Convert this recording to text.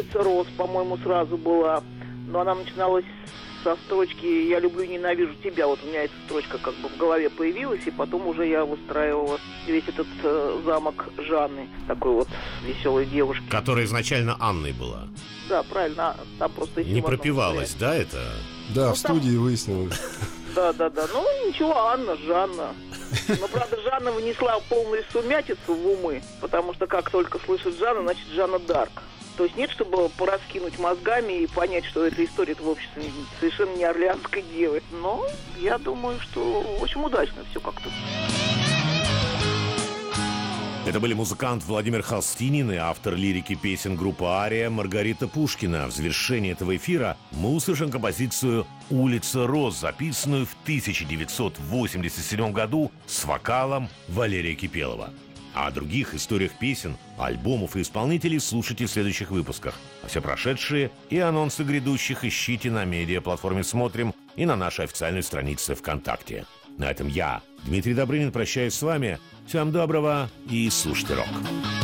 «Улица роз», по-моему, сразу была. Но она начиналась со строчки «Я люблю, ненавижу тебя». Вот у меня эта строчка как бы в голове появилась, и потом уже я выстраивала весь этот замок Жанны, такой вот веселой девушки. Которая изначально Анной была. Да, правильно, там просто... Не пропевалась, да, это? Да, ну, в студии выяснилось. Да. Ну, ничего, Анна, Жанна. Но, правда, Жанна внесла полную сумятицу в умы, потому что как только слышит Жанна, значит Жанна Дарк. То есть нет, чтобы пораскинуть мозгами и понять, что эта история в обществе совершенно не орлеанской девы. Но я думаю, что очень удачно все как-то. Это были музыкант Владимир Холстинин и автор лирики песен группы «Ария» Маргарита Пушкина. В завершении этого эфира мы услышим композицию «Улица роз», записанную в 1987 году с вокалом Валерия Кипелова. А о других историях песен, альбомов и исполнителей слушайте в следующих выпусках. А все прошедшие и анонсы грядущих ищите на медиаплатформе «Смотрим» и на нашей официальной странице ВКонтакте. На этом я, Дмитрий Добрынин, прощаюсь с вами. Всем доброго и слушайте рок.